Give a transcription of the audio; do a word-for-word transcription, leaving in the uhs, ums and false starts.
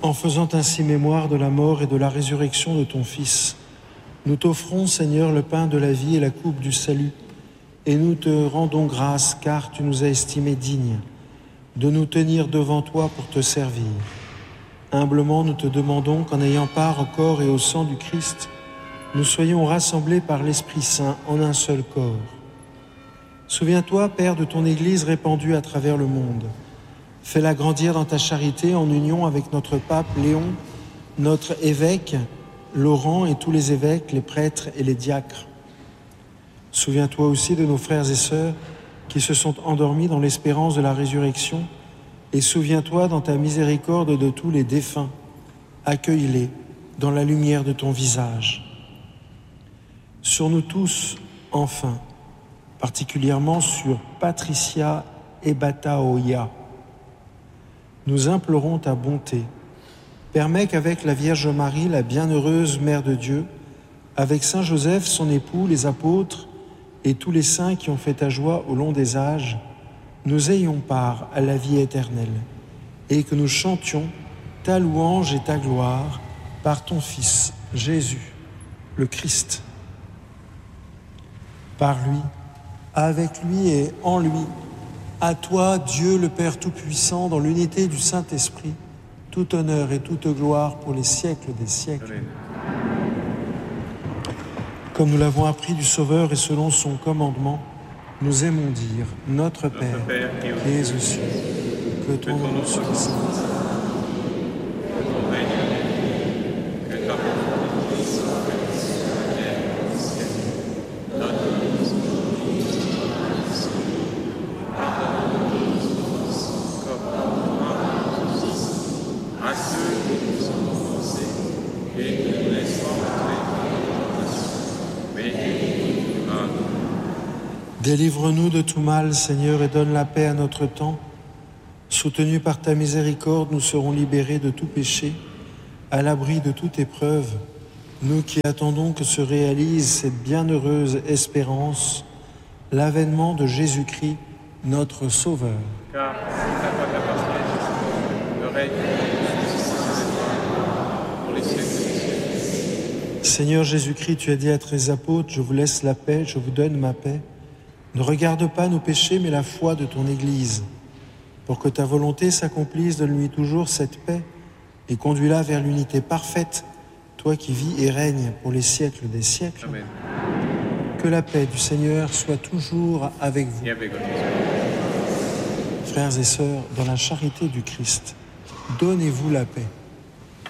En faisant ainsi mémoire de la mort et de la résurrection de ton Fils, nous t'offrons, Seigneur, le pain de la vie et la coupe du salut, et nous te rendons grâce, car tu nous as estimés dignes de nous tenir devant toi pour te servir. Humblement, nous te demandons qu'en ayant part au corps et au sang du Christ, nous soyons rassemblés par l'Esprit Saint en un seul corps. Souviens-toi, Père, de ton Église répandue à travers le monde. Fais-la grandir dans ta charité en union avec notre pape Léon, notre évêque Laurent et tous les évêques, les prêtres et les diacres. Souviens-toi aussi de nos frères et sœurs qui se sont endormis dans l'espérance de la résurrection, et souviens-toi dans ta miséricorde de tous les défunts. Accueille-les dans la lumière de ton visage. Sur nous tous, enfin, particulièrement sur Patricia et Bataoya, nous implorons ta bonté. Permets qu'avec la Vierge Marie, la bienheureuse Mère de Dieu, avec Saint Joseph, son époux, les apôtres et tous les saints qui ont fait ta joie au long des âges, nous ayons part à la vie éternelle et que nous chantions ta louange et ta gloire par ton Fils, Jésus, le Christ. Par lui, avec lui et en lui, à toi, Dieu le Père Tout-Puissant, dans l'unité du Saint-Esprit, tout honneur et toute gloire pour les siècles des siècles. Amen. Comme nous l'avons appris du Sauveur et selon son commandement, nous aimons dire, Notre Père, Notre Père qui es aux cieux, que ton nom soit saint. Délivre-nous de tout mal, Seigneur, et donne la paix à notre temps. Soutenus par ta miséricorde, nous serons libérés de tout péché, à l'abri de toute épreuve, nous qui attendons que se réalise cette bienheureuse espérance, l'avènement de Jésus-Christ, notre Sauveur. Car c'est à toi qu'appartient le règne pour les siècles des siècles. Seigneur Jésus-Christ, tu as dit à tes apôtres, je vous laisse la paix, je vous donne ma paix. Ne regarde pas nos péchés, mais la foi de ton Église. Pour que ta volonté s'accomplisse, donne-lui toujours cette paix et conduis-la vers l'unité parfaite, toi qui vis et règnes pour les siècles des siècles. Amen. Que la paix du Seigneur soit toujours avec vous. Et avec vous. Frères et sœurs, dans la charité du Christ, donnez-vous la paix.